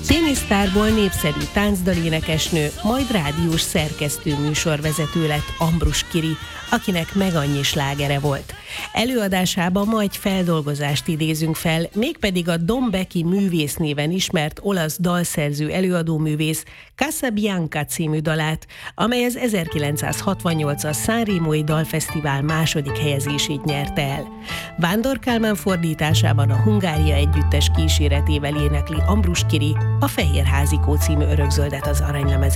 Ténisztárból népszerű táncdalénekesnő, majd rádiós szerkesztő műsorvezető lett Ambrus Kiri, akinek meg annyi slágere volt. Előadásában ma egy feldolgozást idézünk fel, mégpedig a Don Becky művész néven ismert olasz dalszerző előadóművész Casabianca című dalát, amely az 1968-as Sanremói Dalfesztivál második helyezését nyerte el. Vándor Kálmán fordításában a Hungária együttes kíséretével énekli Ambrus Kiri a Fehér Házikó című örökzöldet az aranylemezen.